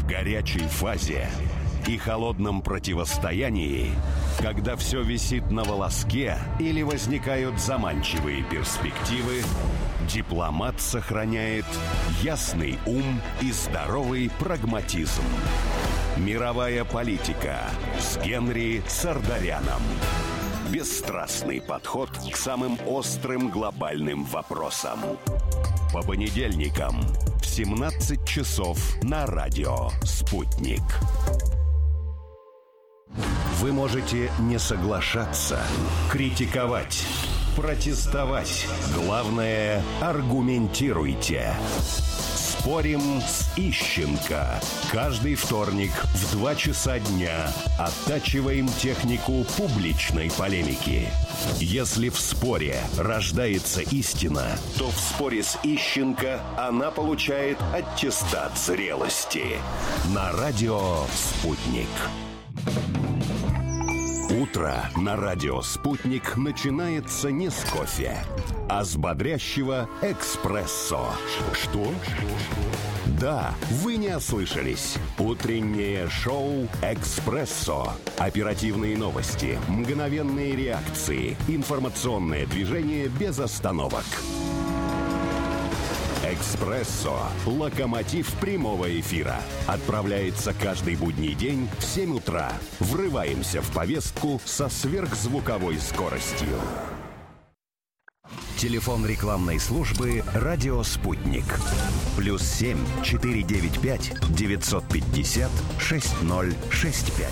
горячей фазе и холодном противостоянии, когда все висит на волоске или возникают заманчивые перспективы, дипломат сохраняет ясный ум и здоровый прагматизм. Мировая политика с Генри Сардаряном. Бесстрастный подход к самым острым глобальным вопросам. По понедельникам в 17 часов на радио «Спутник». Вы можете не соглашаться, критиковать, протестовать. Главное, аргументируйте. Спорим с Ищенко. Каждый вторник в 2 часа дня оттачиваем технику публичной полемики. Если в споре рождается истина, то в споре с Ищенко она получает аттестат зрелости. На радио «Спутник». Утро на радио «Спутник» начинается не с кофе, а с бодрящего эспрессо. Что? Да, вы не ослышались. Утреннее шоу «Экспрессо». Оперативные новости, мгновенные реакции, информационное движение без остановок. «Экспрессо» – локомотив прямого эфира. Отправляется каждый будний день в 7 утра. Врываемся в повестку со сверхзвуковой скоростью. Телефон рекламной службы «Радио Спутник». +7 495 950 6065.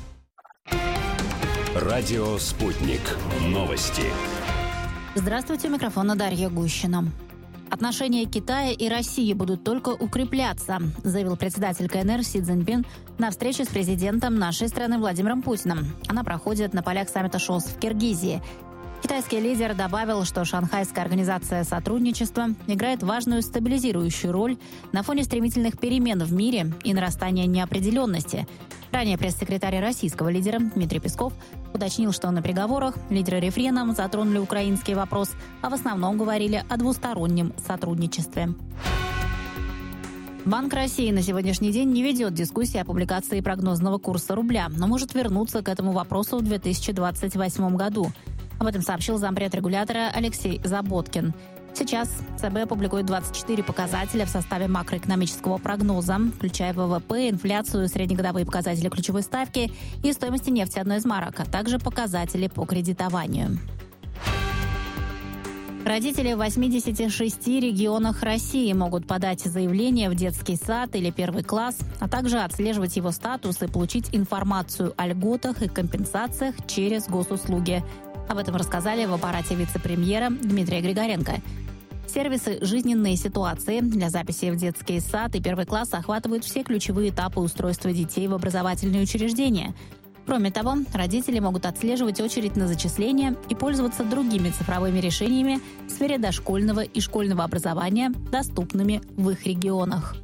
Радио Спутник. Новости. Здравствуйте, у микрофона Дарья Гущина. Отношения Китая и России будут только укрепляться, заявил председатель КНР Си Цзиньпин на встрече с президентом нашей страны Владимиром Путиным. Она проходит на полях саммита ШОС в Киргизии. Китайский лидер добавил, что Шанхайская организация сотрудничества играет важную стабилизирующую роль на фоне стремительных перемен в мире и нарастания неопределенности. Ранее пресс-секретарь российского лидера Дмитрий Песков уточнил, что на переговорах лидеры рефреном затронули украинский вопрос, а в основном говорили о двустороннем сотрудничестве. Банк России на сегодняшний день не ведет дискуссии о публикации прогнозного курса рубля, но может вернуться к этому вопросу в 2028 году. Об этом сообщил зампред регулятора Алексей Заботкин. Сейчас ЦБ публикует 24 показателя в составе макроэкономического прогноза, включая ВВП, инфляцию, среднегодовые показатели ключевой ставки и стоимости нефти одной из марок, а также показатели по кредитованию. Родители в 86 регионах России могут подать заявление в детский сад или первый класс, а также отслеживать его статус и получить информацию о льготах и компенсациях через госуслуги. Об этом рассказали в аппарате вице-премьера Дмитрия Григоренко. Сервисы «Жизненные ситуации» для записи в детский сад и первый класс охватывают все ключевые этапы устройства детей в образовательные учреждения. Кроме того, родители могут отслеживать очередь на зачисление и пользоваться другими цифровыми решениями в сфере дошкольного и школьного образования, доступными в их регионах.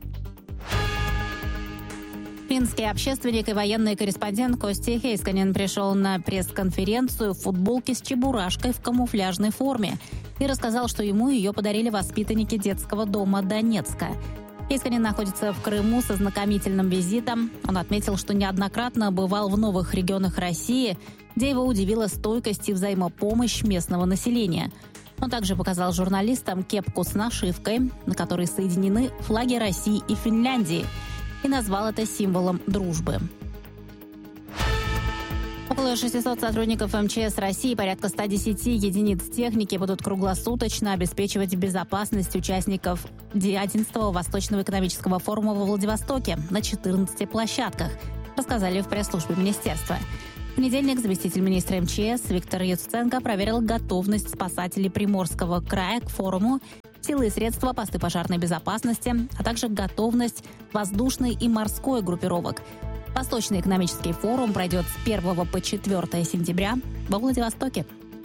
Финский общественник и военный корреспондент Кости Хейсканен пришел на пресс-конференцию в футболке с чебурашкой в камуфляжной форме и рассказал, что ему ее подарили воспитанники детского дома Донецка. Хейсканен находится в Крыму со знакомительным визитом. Он отметил, что неоднократно бывал в новых регионах России, где его удивила стойкость и взаимопомощь местного населения. Он также показал журналистам кепку с нашивкой, на которой соединены флаги России и Финляндии, и назвал это символом дружбы. Около 600 сотрудников МЧС России, порядка 110 единиц техники будут круглосуточно обеспечивать безопасность участников 11-го Восточного экономического форума во Владивостоке на 14 площадках, рассказали в пресс-службе министерства. В понедельник заместитель министра МЧС Виктор Юценко проверил готовность спасателей Приморского края к форуму, силы и средства, посты пожарной безопасности, а также готовность воздушной и морской группировок. Восточный экономический форум пройдет с 1 по 4 сентября во Владивостоке.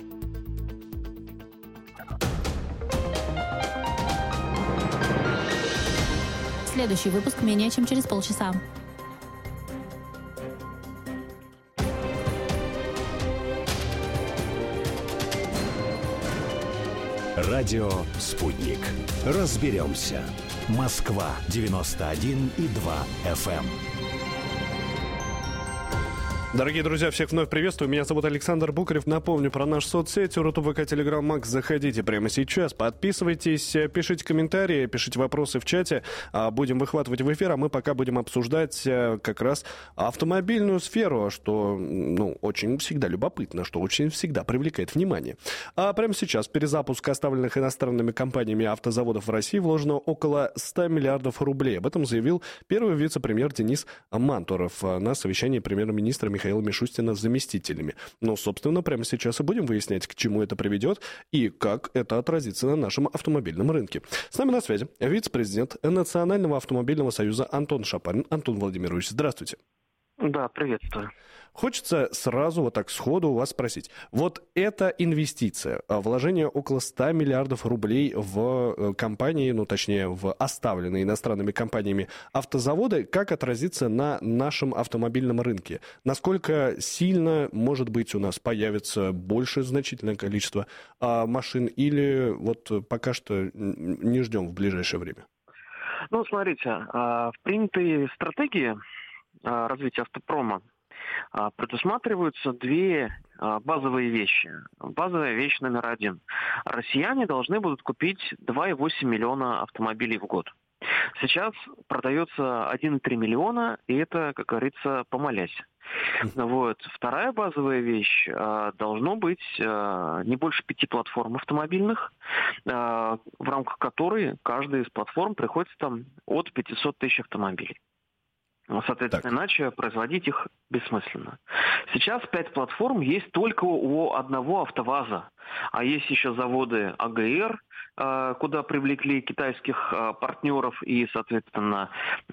Следующий выпуск менее чем через полчаса. Радио «Спутник». Разберемся. Москва 91,2 FM. Дорогие друзья, всех вновь приветствую. Меня зовут Александр Букарев. Напомню про наши соцсети. Рутуб, ВК, Телеграм, Макс. Заходите прямо сейчас, подписывайтесь, пишите комментарии, пишите вопросы в чате. Будем выхватывать в эфир, а мы пока будем обсуждать как раз автомобильную сферу, что очень всегда любопытно, что очень всегда привлекает внимание. А прямо сейчас в перезапуск оставленных иностранными компаниями автозаводов в России вложено около 100 миллиардов рублей. Об этом заявил первый вице-премьер Денис Мантуров на совещании премьер-министра Михаила Мишустина с заместителями. Но, собственно, прямо сейчас и будем выяснять, к чему это приведет и как это отразится на нашем автомобильном рынке. С нами на связи вице-президент Национального автомобильного союза Антон Шапарин. Антон Владимирович, здравствуйте. Да, приветствую. Хочется сразу вот так сходу у вас спросить. Вот эта инвестиция, вложение около 100 миллиардов рублей в компании, точнее в оставленные иностранными компаниями автозаводы, как отразится на нашем автомобильном рынке? Насколько сильно, может быть, у нас появится большее значительное количество машин или вот пока что не ждем в ближайшее время? Смотрите, в принятой стратегии развития автопрома предусматриваются две базовые вещи. Базовая вещь номер один. Россияне должны будут купить 2,8 миллиона автомобилей в год. Сейчас продается 1,3 миллиона, и это, как говорится, помолясь. Вторая базовая вещь. Должно быть не больше 5 платформ автомобильных, в рамках которой каждая из платформ приходится там от 500 тысяч автомобилей. Соответственно, иначе производить их бессмысленно. Сейчас 5 платформ есть только у одного АвтоВАЗа. А есть еще заводы АГР, куда привлекли китайских партнеров и, соответственно,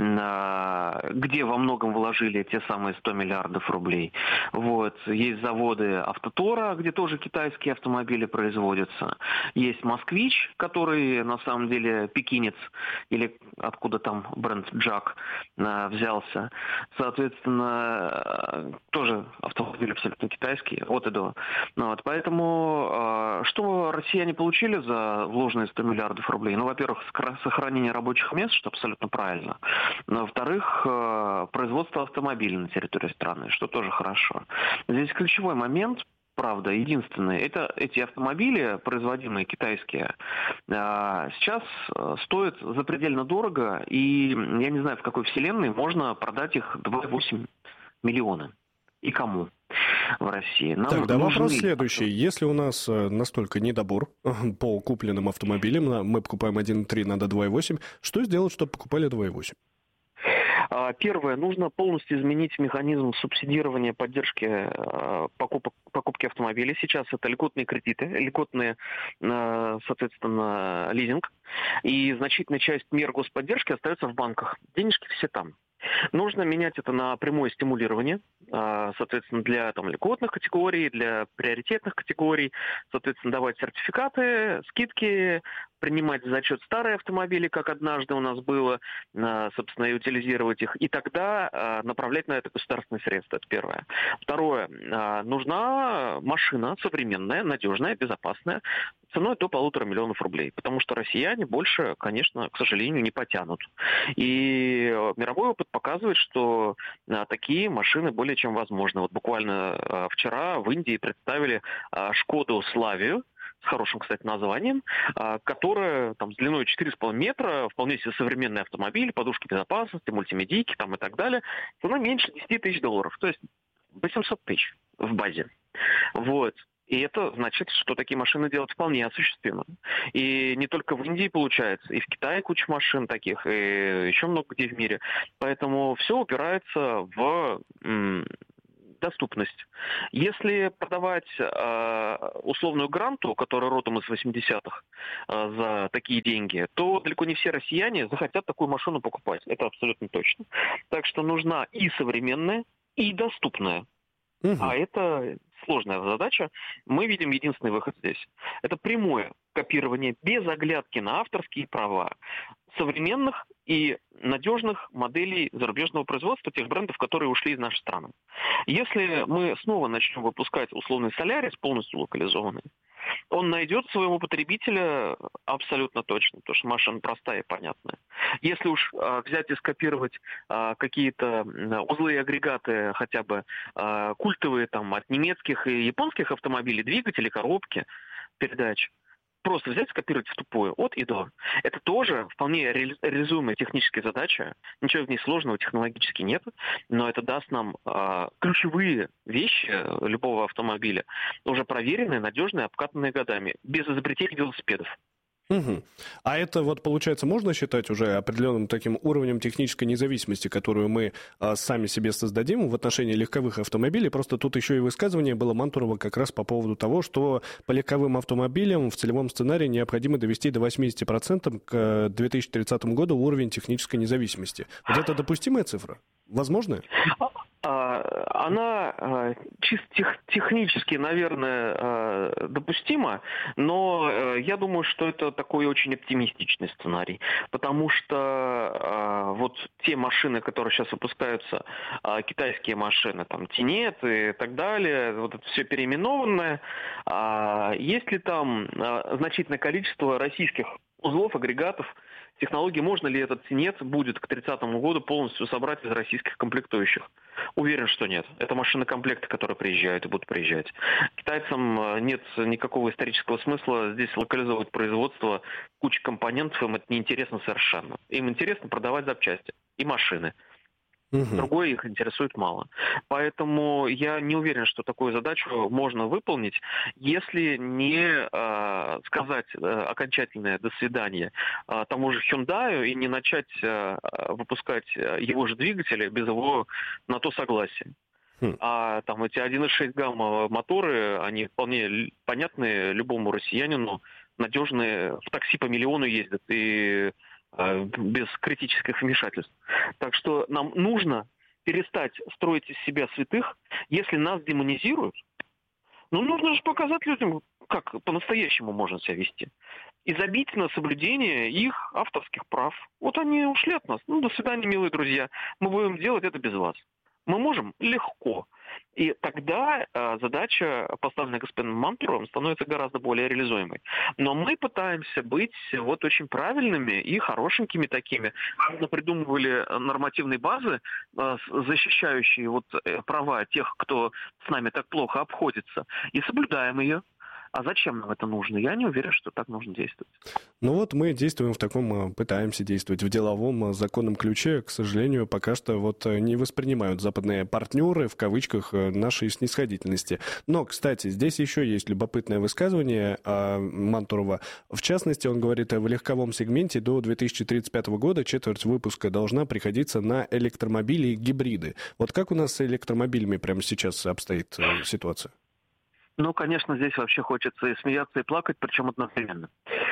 где во многом вложили те самые 100 миллиардов рублей. Есть заводы Автотора, где тоже китайские автомобили производятся. Есть Москвич, который на самом деле пекинец, или откуда там бренд Джак взялся. Соответственно, тоже автомобили абсолютно китайские, от и до. Поэтому что россияне получили за вложенные 100 миллиардов рублей? Во-первых, сохранение рабочих мест, что абсолютно правильно. Во-вторых, производство автомобилей на территории страны, что тоже хорошо. Здесь ключевой момент, правда, единственный, это эти автомобили, производимые китайские, сейчас стоят запредельно дорого, и я не знаю, в какой вселенной можно продать их 2,8 миллиона. И кому в России? Тогда вопрос следующий. Если у нас настолько недобор по купленным автомобилям, мы покупаем 1,3, надо 2,8, что сделать, чтобы покупали 2,8? Первое, нужно полностью изменить механизм субсидирования поддержки покупки автомобилей. Сейчас это льготные кредиты, льготные, соответственно, лизинг. И значительная часть мер господдержки остается в банках. Денежки все там. Нужно менять это на прямое стимулирование, соответственно, для льготных категорий, для приоритетных категорий, соответственно, давать сертификаты, скидки, принимать за зачет старые автомобили, как однажды у нас было, собственно, и утилизировать их, и тогда направлять на это государственные средства. Это первое. Второе. Нужна машина современная, надежная, безопасная, ценой до 1,5 миллиона рублей, потому что россияне больше, конечно, к сожалению, не потянут. И мировой опыт показывает, что такие машины более чем возможны. Буквально вчера в Индии представили Шкоду Славию, с хорошим, кстати, названием, которая с длиной 4,5 метра, вполне себе современный автомобиль, подушки безопасности, мультимедийки и так далее. Цена меньше 10 тысяч долларов, то есть 800 тысяч в базе. И это значит, что такие машины делать вполне осуществимо. И не только в Индии получается, и в Китае куча машин таких, и еще много где в мире. Поэтому все упирается в доступность. Если продавать условную гранту, которая родом из 80-х, за такие деньги, то далеко не все россияне захотят такую машину покупать. Это абсолютно точно. Так что нужна и современная, и доступная. А это сложная задача. Мы видим единственный выход здесь. Это прямое копирование без оглядки на авторские права современных и надежных моделей зарубежного производства, тех брендов, которые ушли из нашей страны. Если мы снова начнем выпускать условный Солярис, полностью локализованный, Он найдет своего потребителя абсолютно точно, потому что машина простая и понятная. Если уж взять и скопировать какие-то узлы и агрегаты, хотя бы культовые там от немецких и японских автомобилей, двигатели, коробки, передач, просто взять, скопировать в тупую, от и до. Это тоже вполне реализуемая техническая задача. Ничего в ней сложного технологически нет, но это даст нам ключевые вещи любого автомобиля, уже проверенные, надежные, обкатанные годами, без изобретения велосипедов. Угу. А это вот, получается, можно считать уже определенным таким уровнем технической независимости, которую мы сами себе создадим в отношении легковых автомобилей? Просто тут еще и высказывание было Мантурова как раз по поводу того, что по легковым автомобилям в целевом сценарии необходимо довести до 80% к 2030 году уровень технической независимости. Вот это допустимая цифра? Возможно? Она чисто технически, наверное, допустима, но я думаю, что это такой очень оптимистичный сценарий, потому что вот те машины, которые сейчас выпускаются, китайские машины, там, Тинет и так далее, вот это все переименованное, есть ли там значительное количество российских узлов, агрегатов, технологий, можно ли этот Тинет будет к 30 году полностью собрать из российских комплектующих? Уверен, что нет. Это машины-комплекты, которые приезжают и будут приезжать. Китайцам нет никакого исторического смысла здесь локализовывать производство, куча компонентов, им это неинтересно совершенно. Им интересно продавать запчасти и машины. Другое их интересует мало. Поэтому я не уверен, что такую задачу можно выполнить, если не сказать окончательное «до свидания» тому же Hyundai и не начать выпускать его же двигатели без его на то согласия. А там эти 1.6 гамма моторы, они вполне понятны любому россиянину, надежные, в такси по миллиону ездят и без критических вмешательств. Так что нам нужно перестать строить из себя святых, если нас демонизируют. Ну, нужно же показать людям, как по-настоящему можно себя вести. И забить на соблюдение их авторских прав. Вот они ушли от нас. Ну, до свидания, милые друзья. Мы будем делать это без вас. Мы можем легко. И тогда задача, поставленная господином Мантуровым, становится гораздо более реализуемой. Но мы пытаемся быть вот очень правильными и хорошенькими такими. Мы придумывали нормативные базы, защищающие вот права тех, кто с нами так плохо обходится, и соблюдаем ее. А зачем нам это нужно? Я не уверен, что так нужно действовать. Ну вот мы действуем в таком, пытаемся действовать в деловом, законном ключе. К сожалению, пока что вот не воспринимают западные партнеры, в кавычках, нашей снисходительности. Но, кстати, здесь еще есть любопытное высказывание Мантурова. В частности, он говорит, в легковом сегменте до 2035 года четверть выпуска должна приходиться на электромобили и гибриды. Вот как у нас с электромобилями прямо сейчас обстоит ситуация? Ну, конечно, здесь вообще хочется и смеяться, и плакать, причем одновременно.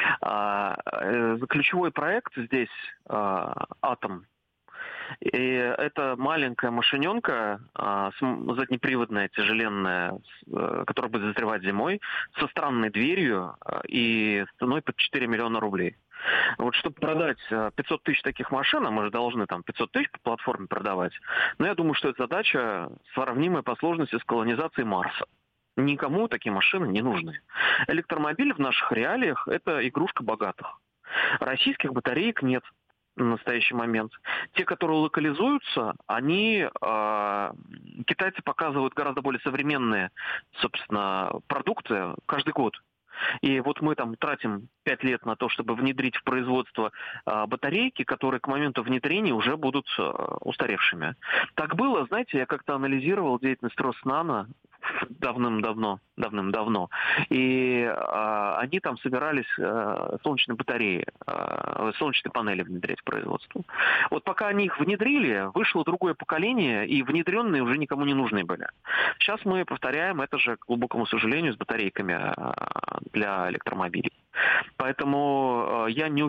Ключевой проект здесь «Атом». И это маленькая машиненка, заднеприводная, тяжеленная, которая будет застревать зимой, со странной дверью и ценой под 4 миллиона рублей. Вот чтобы продать 500 тысяч таких машин, а мы же должны там 500 тысяч по платформе продавать, но я думаю, что эта задача сравнимая по сложности с колонизацией Марса. Никому такие машины не нужны. Электромобили в наших реалиях – это игрушка богатых. Российских батареек нет на настоящий момент. Те, которые локализуются, они, китайцы показывают гораздо более современные, собственно, продукты каждый год. И вот мы там тратим 5 лет на то, чтобы внедрить в производство батарейки, которые к моменту внедрения уже будут устаревшими. Так было, знаете, я как-то анализировал деятельность Роснано давным-давно, и они там собирались солнечные батареи, солнечные панели внедрять в производство. Вот пока они их внедрили, вышло другое поколение, и внедренные уже никому не нужны были. Сейчас мы повторяем это же, к глубокому сожалению, с батарейками для электромобилей. Поэтому я не